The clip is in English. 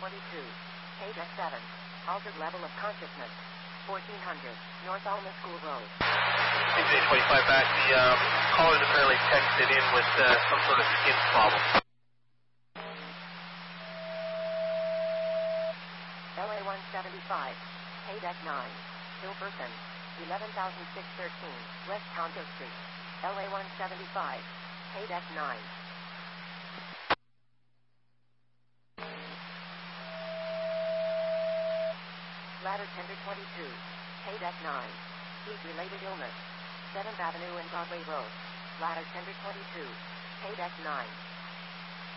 22. Paydeck 7. Altered level of consciousness. 1400. North Alma School Road. CJ 25 back. The caller apparently texted in with some sort of skin problem. LA 175. Paydeck 9. Hilverton. 11,613. West Tonto Street. LA 175. Paydeck 9. Ladder Tender 22. Paydeck 9. Heat-related illness. 7th Avenue and Broadway Road. Ladder Tender 22. Paydeck 9.